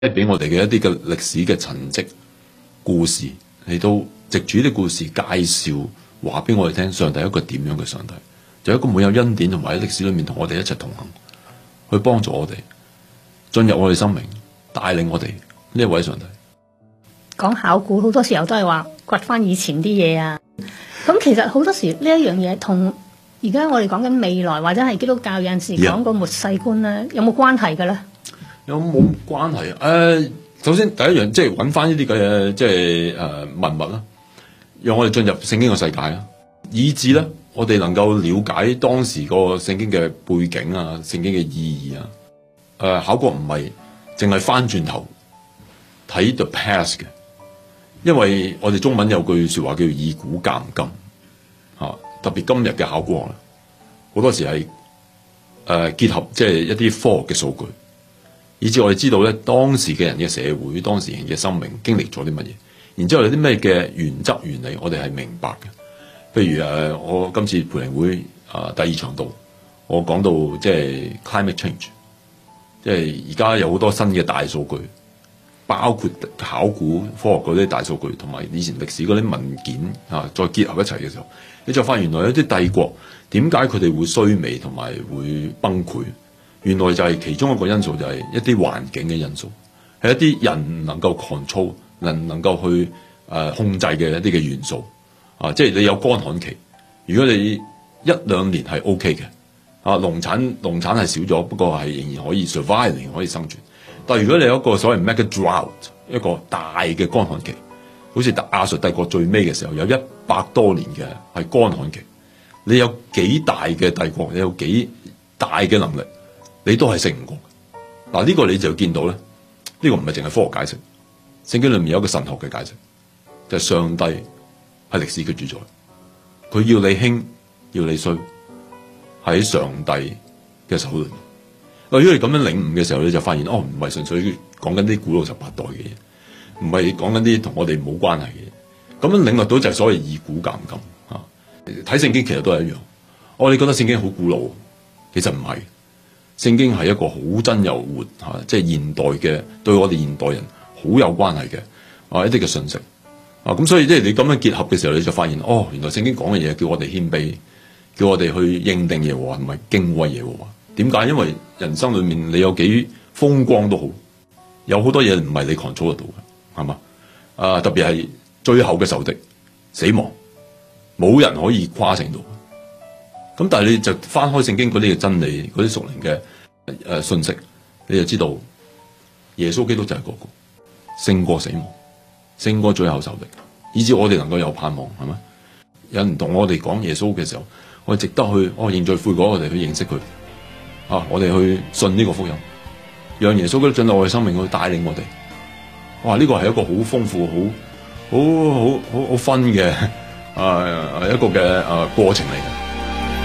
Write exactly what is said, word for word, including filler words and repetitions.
俾我哋嘅一啲嘅歷史嘅陳跡故事，嚟到藉住啲故事介紹話俾我哋聽，上帝係一個點樣嘅上帝，就係一個滿有恩典同埋喺歷史裏面同我哋一齊同行，去幫助我哋進入我哋生命，帶領我哋呢一位上帝。 講考古好多時候都係話掘翻以前啲嘢啊，咁其實好多時呢一樣嘢同而家我哋講緊未來或者係基督教有陣時講個末世觀咧，有冇關係嘅咧？ 有冇關係啊？誒、呃，首先第一樣即係揾翻呢啲嘅即係誒文物啦，讓我哋進入聖經嘅世界啦，以至咧我哋能夠了解當時個聖經嘅背景啊、聖經嘅意義啊。誒、呃，考古唔係淨係翻轉頭睇 the past 嘅，因為我哋中文有句說話叫做以古鑑今啊，特別今日嘅考古學咧，好多時係誒、呃、結合即係一啲科學嘅數據。以至我哋知道咧，當時嘅人嘅社會，當時人嘅生命經歷咗啲乜嘢，然之後有啲咩嘅原則原理，我哋係明白嘅。譬如誒，我今次培靈會啊、呃、第二場度，我講到即係 climate change， 即係而家有好多新嘅大數據，包括考古科學嗰啲大數據，同埋以前歷史嗰啲文件啊，再結合一齊嘅時候，你就發現原來有啲帝國點解佢哋會衰微同埋會崩潰？原來就係其中一個因素，就係一啲環境嘅因素，係一啲人唔能夠 control，能能夠去誒、呃、控制嘅一啲嘅元素啊，即係你有乾旱期，如果你一兩年係 OK 嘅啊，農產農產係少咗，不過係仍然可以 survive， 仍然可以生存。但係如果你有一個所謂 mega drought， 一個大嘅乾旱期，好似亞述帝國最尾嘅時候有一百多年嘅係乾旱期，你有幾大嘅帝國，你有幾大嘅能力，你都係勝唔過。嗱，呢個你就見到咧，呢個唔係淨係科學解釋，聖經裏面有一個神學嘅解釋，就係上帝係歷史嘅主宰，佢要你興要你衰喺上帝嘅手裏面。如果你咁樣領悟嘅時候，你就發現哦，唔係純粹講緊啲古老十八代嘅嘢，唔係講緊啲同我哋冇關係嘅嘢。咁樣領悟到就係所謂以古鑑今啊。睇聖經其實都係一樣，我哋覺得聖經好古老，其實唔係。聖經係一個好真又活嚇，即係現代嘅，對我哋現代人好有關係嘅啊一啲嘅信息啊。咁所以即係你咁樣結合嘅時候，你就發現哦，原來聖經講嘅嘢叫我哋謙卑，叫我哋去認定耶和華，唔係敬畏耶和華。點解？因為人生裏面你有幾風光都好，有好多嘢唔係你 control 得到嘅，係嘛？啊，特別係最後嘅仇敵死亡，冇人可以跨成到。咁但係你就翻開聖經嗰啲嘅真理，嗰啲屬靈嘅誒信息，你就知道耶穌基督就係嗰個勝過死亡，勝過最後仇敵，以至我哋能夠有盼望，係咪？有人同我哋講耶穌嘅時候，我哋值得去哦認罪悔改，我哋去認識佢啊，我哋去信呢個福音，讓耶穌基督進入我哋生命去帶領我哋。哇！呢個係一個好豐富、好好好好好分嘅啊一個嘅啊過程嚟嘅。